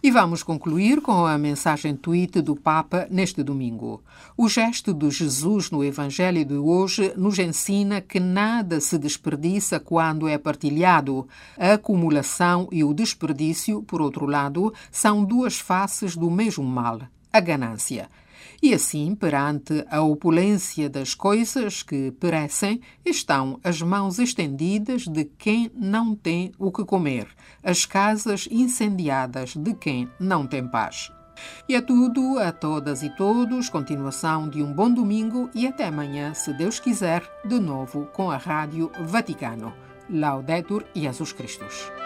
E vamos concluir com a mensagem tweet do Papa neste domingo. O gesto de Jesus no Evangelho de hoje nos ensina que nada se desperdiça quando é partilhado. A acumulação e o desperdício, por outro lado, são duas faces do mesmo mal, a ganância. E assim, perante a opulência das coisas que perecem, estão as mãos estendidas de quem não tem o que comer, as casas incendiadas de quem não tem paz. E é tudo, a todas e todos, continuação de um bom domingo e até amanhã, se Deus quiser, de novo com a Rádio Vaticano. Laudetur Jesus Christus.